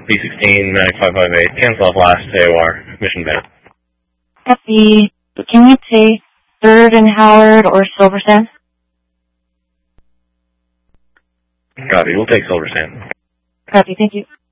B16, 9558, cancel off last AOR, mission band. Copy. Can you take 3rd and Howard or Silver Sand? Copy, we'll take Silver Sand. Copy, thank you.